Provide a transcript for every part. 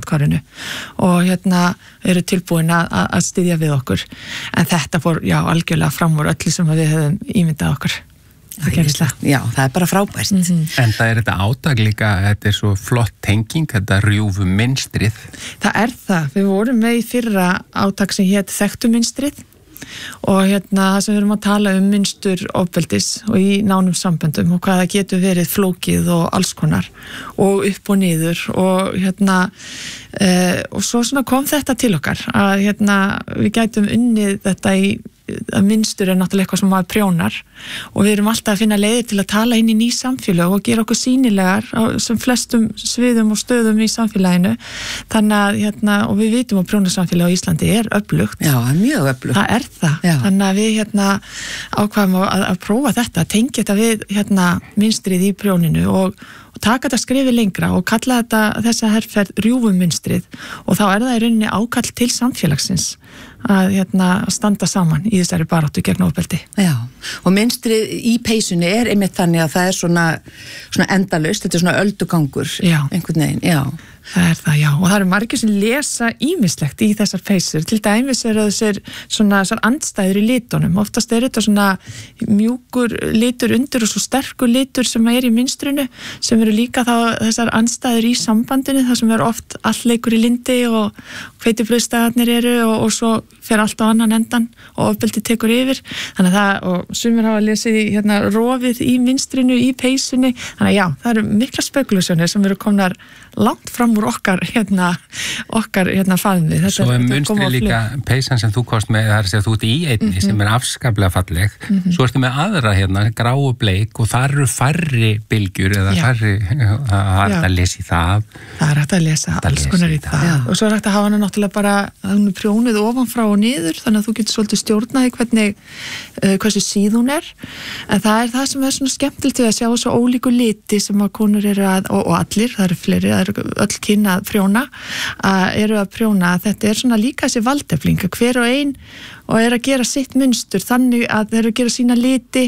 atkvarinu og eru tilbúin að styðja við okkur en þetta fór, algjörlega fram úr öllu sem við höfum ímyndað okkur. Já, það bara frábært. En það þetta átak líka, þetta svo flott tenging, þetta rjúfu mynstrið. Það það. Við vorum með í fyrra átak sem hét þekktu mynstrið og það sem við erum að tala mynstur ofbeldis og í nánum samböndum og hvað það getur verið flókið og alls konar og upp og niður og og svo svona kom þetta til okkar að við gætum unnið þetta að mynstur náttúrulega eitthvað sem maður prjónar og við erum alltaf að finna leiðir til að tala inn í ný samfélag og gera okkur sýnilegar á sem flestum sviðum og stöðum í samfélaginu þannig að og við vitum að prjónarsamfélag á Íslandi öflugt. Já, mjög öflugt. Það það. Já. Þannig að við ákvaðum að prófa þetta, að tengja þetta við mynstrið í prjóninu og taka þetta skrifi lengra og kalla þessa herferð rjúfumynstrið og þá það í rauninni ákall til samfélagsins að standa saman í þessari baráttu gegn ofbeldi. Já, og mynstrið í peysunni einmitt þannig að það svona endalaust, þetta svona öldugangur einhvern veginn, já. Það það, já, og það eru margir sem lesa ýmislegt í þessar peysur, til dæmis þessar andstæður í litunum, oftast þetta svona mjúkur litur undir og svo sterkur litur sem í mynstrinu, sem eru líka þá þessar andstæður í sambandinu, það sem oft allt leikur í lindi og hveitibrauðsdagarnir eru og svo fer allt á annan endan og ofbeldi tekur yfir, þannig að og sumir hafa lesið í rofið í mynstrinu, í peysunni, þannig að já, það eru mikla spekulasjónir sem eru komnar langt fram úr okkar faðmi. Svo munstri líka peysan sem þú kost með, það að þú ert í einni sem afskaplega falleg, svo ertu með aðra gráu bleik og þar eru færri bylgjur eða færri, það hægt að lesa í það. Það hægt að lesa alls konar í það. Og svo hægt að hafa hana náttúrulega bara, hún prjónuð ofanfrá og niður, þannig að þú getur svolítið stjórnaði hversu síð hún en það það sem svona skemmtilegt að sjá svo ólíku liti sem að konur eru og allir, það eru fleiri, það eru öll kyn að prjóna, eru að prjóna að þetta svona líka þessi valdefling hver og ein og að gera sitt munstur þannig að þeir eru að gera sína liti,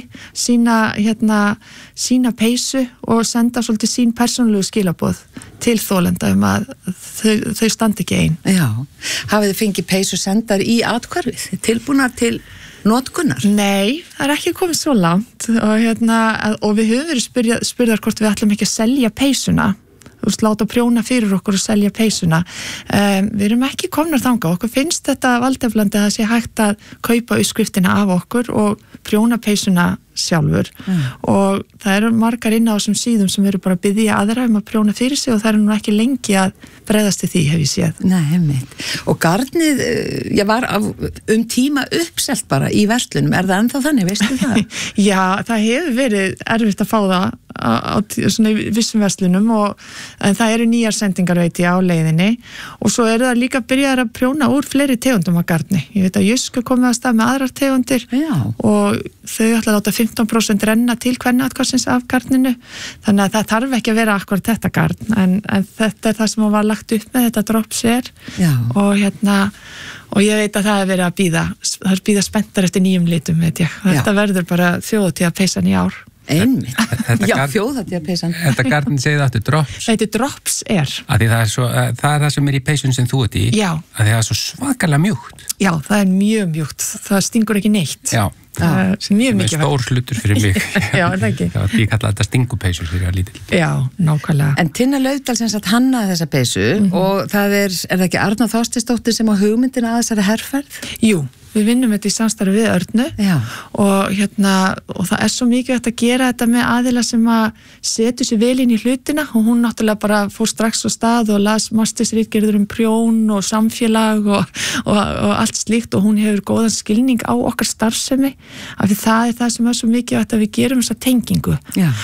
sína peysu og senda svolítið sín persónulegu skilaboð til þolenda að þau standi ekki ein. Já, hafið þið fengið peysu sendar í athvarfið, tilbúnar til notkunar? Nei, það ekki komið svo langt og við höfum verið spurðar hvort við ætlum ekki að selja peysuna láta prjóna fyrir okkur og selja peysuna. Við erum ekki komnar þangað, okkur finnst þetta valdeflandi að það sé hægt að kaupa uppskriftina af okkur og prjóna peysuna sjálfur og það eru margar inn á þessum síðum sem eru bara að biðja aðra að prjóna fyrir sig og það eru nú ekki lengi að bregðast til því, hef ég séð. Nei, einmitt. Og garnið, var tíma uppselt bara í verslunum, það ennþá þannig, veistu það? Já, það hefur verið erfitt að fá það á svona vissum verslunum en það eru nýjar sendingar veit ég á leiðinni og svo eru það líka byrjað að prjóna úr fleiri tegundum af garni. Ég veit að Jysk komið að stað með aðrar tegundir og þau ætla að láta 15% renna til kvennaatkvæðsins af garninu, þannig að það þarf ekki að vera akkurat þetta garn, en þetta það sem var lagt upp með, þetta drops og ég veit að það verið að bíða spenntar eftir nýjum litum, veit ég. Þetta verður bara þjóðhátíða peysan í ár. Einmitt. Þjóðhátíða peysan. Þetta garn segið aftur drops. Þetta drops Að það það sem í peysun sem þú ert í, að það svo svakalega mjúkt. Já, það mjög mjúkt. Það stingur ekki neitt. Já. Það mjög mikið. Stór hlutur fyrir mig. Já, það ekki. Já, ég kalla þetta stingupeysur fyrir að lítil. Já, nákvæmlega. En Tinna Laufdal sem sagt hannaði þessa peysu og það það ekki Arna Þorsteinsdóttir sem á hugmyndina að þessari herferð? Jú. Við vinnum þetta í samstarfi við Örnu og það svo mikið að gera þetta með aðila sem að setja sér vel inn í hlutina og hún náttúrulega bara fór strax á stað og las mastersritgerðir prjón og samfélag og allt slíkt og hún hefur góðan skilning á okkar starfsemi af því það það sem svo mikið að við gerum þessa tengingu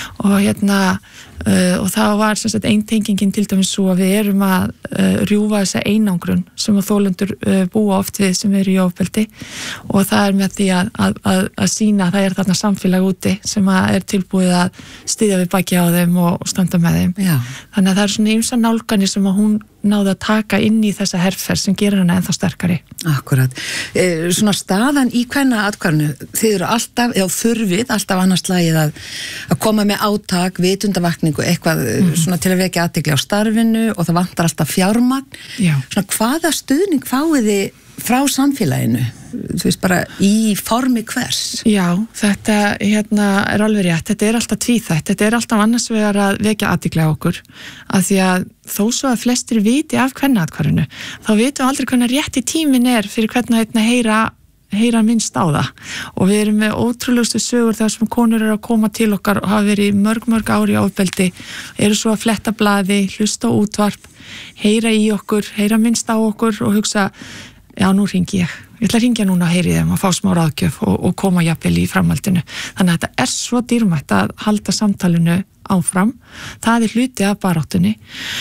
og það var sem sagt ein tengingin til dæmis svo að við erum að rjúfa þessa einangrun sem að þolendur búa oft við sem eru í ofbeldi og það með því að sýna að það þarna samfélag úti sem að tilbúið að styðja við baki á þeim og standa með þeim. Já. Þannig að það svona ýmsar nálganir sem að hún náðu að taka inn í þessa herferð sem gerir hana ennþá sterkari. Akkurat. Svona staðan í kvennaathvarfinu, þið eru alltaf, þurfið alltaf annars lagið að koma með átak, vitundavakningu, eitthvað svona til að vekja athygli á starfinu og það vantar alltaf fjármagn. Já. Svona hvaða stuðning fáið þið frá samfélaginu, þú veist bara í formi hvers? Já, þetta er alveg rétt, þetta alltaf tvíþætt, þetta alltaf annars vegar að vekja athygli á okkur, af því að þó svo að flestir viti af kvennaathvarfinu, þá vitum við aldrei hvernig rétti tíminn fyrir hvernig að heyra minnst á það og við erum með ótrúlegustu sögur þar sem konur eru að koma til okkar og hafa verið mörg ári í ofbeldi, eru svo að fletta blaði, hlusta á útvarp, heyra í okkur, heyra minnst á okkur og hugsa, já, nú hringi ég ætla að hringja núna að heyri þeim og fá smá ráðgjöf og koma jafnvel í framhaldinu. Þannig að þetta svo dýrmætt að halda samtalinu áfram. Það hluti af baráttunni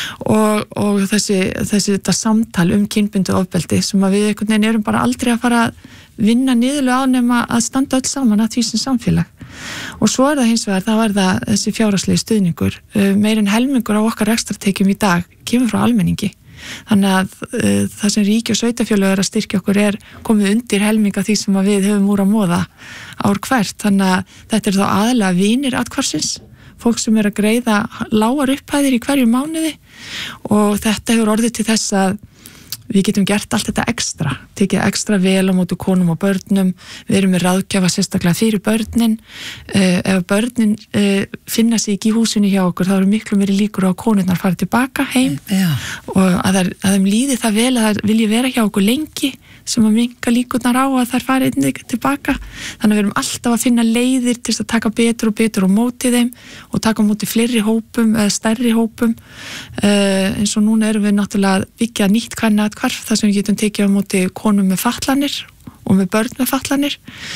og þetta samtal kynbundið ofbeldi sem að við einhvern veginn erum bara aldrei að fara að vinna niðurlega á nema að standa öll saman að því sem samfélag. Og svo það hins vegar, þá það þessi fjárhagslegi stuðningur. Meir en helmingur á okkar rekstrartekjum í dag kemur frá almenningi. Þannig að það sem ríki og sveitarfélög að styrkja okkur komið undir helminga því sem að við höfum úr að móða ár hvert. Þannig að þetta þá aðalega vinir athvarfsins, fólk sem að greiða lágar upphæðir í hverju mánuði og þetta hefur orðið til þess að við getum gert allt þetta ekstra, tekið ekstra vel á móti konum og börnum, við erum með ráðgjafa sérstaklega fyrir börnin, ef börnin finna sig ekki í húsinu hjá okkur, þá eru miklu meiri líkur á að konurnar fara tilbaka heim og að þeim líði það vel að það vilji vera hjá okkur lengi sem að minnka líkurnar á að þær fara einnig tilbaka, þannig að við erum alltaf að finna leiðir til að taka betur og betur á móti þeim og taka á móti fleiri hópum eða stærri hópum eins og núna erum við náttúrulega að byggja nýtt kvennaathvarf þar sem við getum tekið á móti konum með fatlanir og með börn með fatlanir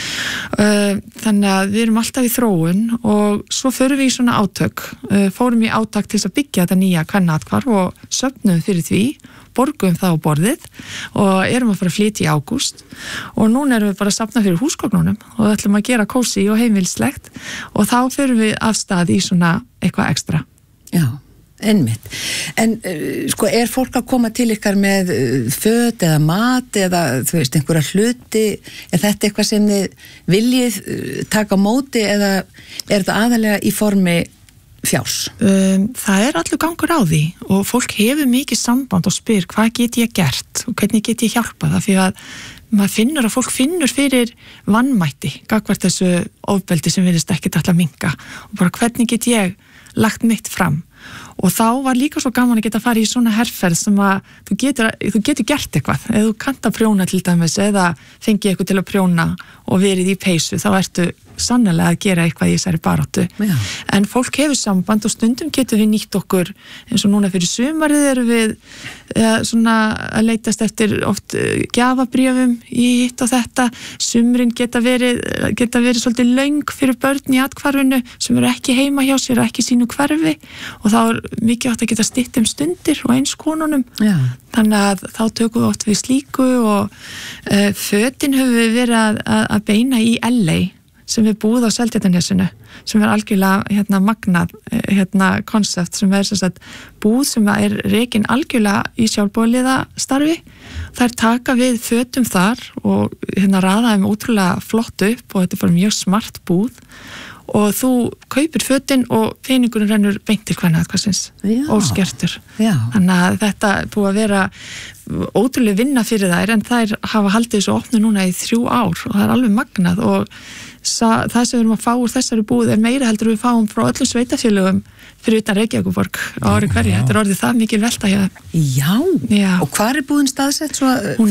þannig að við erum alltaf í þróun og svo förum við í svona átök fórum í átak til að byggja þetta nýja kvennaathvarf og söfnum fyrir því borgum það á borðið og erum að fara að flytja í ágúst og núna erum við bara að safna fyrir húsgögnunum og það ætlum að gera kósí og heimilslegt og þá förum við af stað í svona eitthvað ekstra. Já, einmitt. En sko, fólk að koma til ykkar með föt eða mat eða þú veist, einhverja hluti, þetta eitthvað sem þið viljið taka á móti eða þetta aðalega í formi fjár? Það allur gangur á því og fólk hefur mikið samband og spyr hvað get ég gert og hvernig get ég hjálpað það fyrir að maður finnur að fólk finnur fyrir vanmætti gagnvart þessu ofbeldi sem virðist ekkert alltaf minnka og bara hvernig get ég lagt mitt fram og þá var líka svo gaman að geta farið í svona herferð sem að þú getur gert eitthvað eða þú kannt að prjóna til dæmis eða fengið eitthvað til að prjóna og verið í peysu þá ertu sannlega að gera eitthvað í þessari baráttu en fólk hefur samband og stundum getur við nýtt okkur eins og núna fyrir sumarið erum við svona að leitast eftir oft gjafabréfum í hitt og þetta sumrin geta verið svolítið löng fyrir börn í athvarfinu sem eru ekki heima hjá sér og ekki sínu hverfi og þá mikið átt að geta stytt stundir og eins konunum þannig að þá tökum við oft við slíku og fötin höfum við verið að beina í LA sem við búið á Seltjarnarnesinu sem algjörlega magnað konsept sem sem sagt búð sem rekin algjörlega í sjálfboðaliða starfi. Þær taka við fötum þar og raða þeim ótrúlega flott upp og þetta bara mjög smart búð og þú kaupir fötin og peningurinn rennur beint til kvennaathvarfsins óskertur. Þannig að þetta búið að vera ótrúlega vinna fyrir þær en þær hafa haldið þessu opnu núna í 3 ár og það alveg magnað og það sem við erum að fá úr þessari búð meira heldur við fáum frá öllum sveitafélögum fyrir utan Reykjavíkurborg á ári hverju. Þetta orðið það mikil velta hjá þeim. Já. Og hvar búðin staðsett? Hún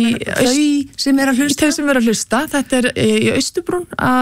þau sem að hlusta? Þau sem að hlusta. Þetta í Austurbrún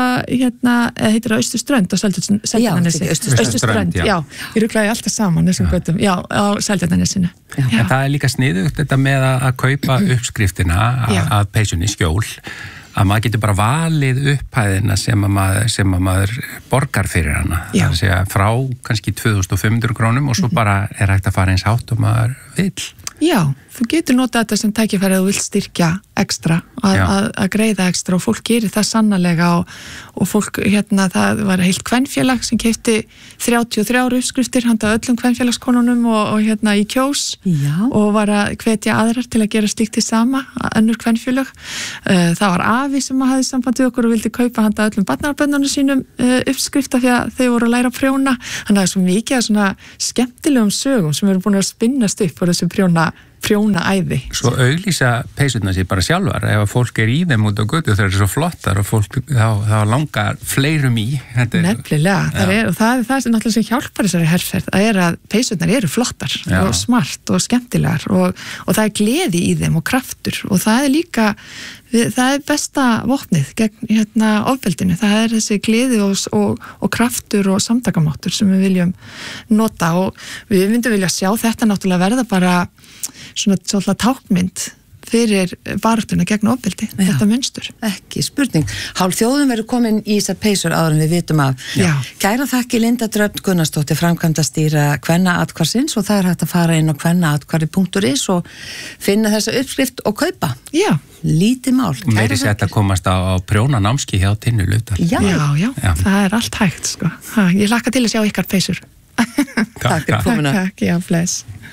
heitir það Austurströnd á Seltjarnarnesi. Austurströnd, já. Ég ruglaði alltaf saman þessum göttum. Já, á Seltjarnarnesinu. En það líka sniðugt þetta með að kaupa uppskriftina að peysunni skjól að maður getur bara valið upphæðina sem að maður borgar fyrir hana. Það er að segja frá kannski 2500 krónum og svo bara hægt að fara eins hátt og maður vill. Já, þú getur notað þetta sem tækifæri að þú vilt styrkja ekstra, að greiða ekstra og fólk gerir það sannarlega og fólk, það var heilt kvenfélag sem keypti 33 uppskriftir handa öllum kvenfélagskonunum og í Kjós og var að hvetja aðrar til að gera slíkt til sama, önnur kvenfélag. Það var afi sem hafði samband við okkur og vildi kaupa handa öllum barnabönnunum sínum uppskrifta því að þau voru að læra að prjóna. Þannig að það er svo mikið af svona skemmtilegum sögum sem eru búin að spinnast upp á þessu prjóna æði. Svo auglýsa peysurnar sér bara sjálfar ef að fólk í þeim út á götu þau eru svo flottar og fólk þá langar fleirum í. Nefnilega, og það er það sem náttúrulega sem hjálpar þessari herferð, að peysurnar eru flottar og smart og skemmtilegar og það er gleði í þeim og kraftur og það er líka það er besta vopnið gegn ofbeldinu, það er þessi gleði og kraftur og samtakamáttur sem við viljum nota og við myndum vilja sjá þetta náttúrulega verða bara svona tákmynd fyrir baráttuna gegn ofbeldi, þetta munstur. Ekki spurning. Hálf þjóðum verður komin í þessar peysur áður en við vitum af. Kæra þakki Linda Dröfn Gunnarsdóttir, framkvæmdastýra Kvennaathvarfsins og það er hægt að fara inn á kvennaathvarfi.is og finna þessa uppskrift og kaupa. Já. Lítið mál. Meiri sér að komast á prjónanámski hjá Tinnu Laufdal. Já, það er allt hægt, sko. Ég hlakka til að sjá ykkar peysur. Takk fyrir komuna. Takk, já, bless.